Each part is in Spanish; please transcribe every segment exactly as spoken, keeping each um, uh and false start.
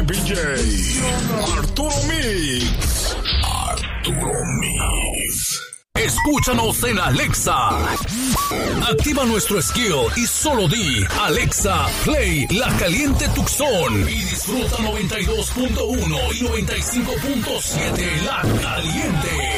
D J, Arturo Mix. Arturo Mix. Escúchanos en Alexa. Activa nuestro skill y solo di Alexa, play La Caliente Tucson y disfruta noventa y dos punto uno y noventa y cinco punto siete La Caliente.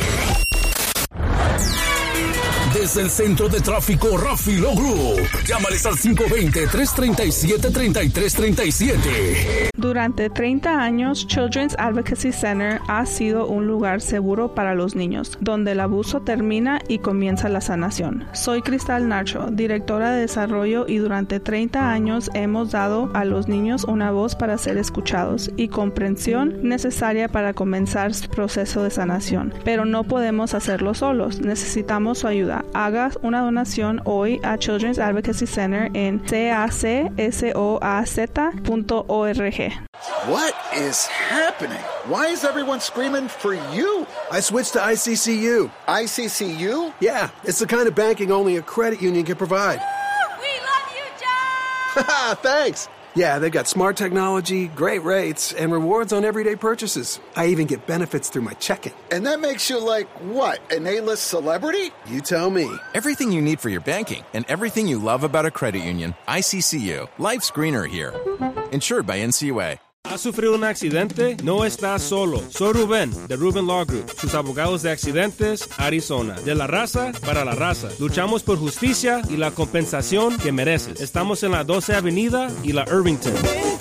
Desde el centro de tráfico Rafi Law Group. Llámales al cinco dos cero, tres tres siete, tres tres tres siete. Durante treinta años, Children's Advocacy Center ha sido un lugar seguro para los niños, donde el abuso termina y comienza la sanación. Soy Cristal Nacho, directora de desarrollo, y durante treinta años hemos dado a los niños una voz para ser escuchados y comprensión necesaria para comenzar su proceso de sanación. Pero no podemos hacerlo solos, necesitamos su ayuda. Haga una donación hoy a Children's Advocacy Center en c a c s o a z punto org. What is happening? Why is everyone screaming for you? I switched to I C C U. I C C U? Yeah, it's the kind of banking only a credit union can provide. Woo! We love you, John! Thanks. Yeah, they've got smart technology, great rates, and rewards on everyday purchases. I even get benefits through my checking. And that makes you like, what, an A-list celebrity? You tell me. Everything you need for your banking and everything you love about a credit union. I C C U. Life's greener here. Insured by N C U A. ¿Has sufrido un accidente? No estás solo. Soy Rubén, de Rubén Law Group, sus abogados de accidentes, Arizona. De la raza para la raza. Luchamos por justicia y la compensación que mereces. Estamos en la doce Avenida y la Irvington.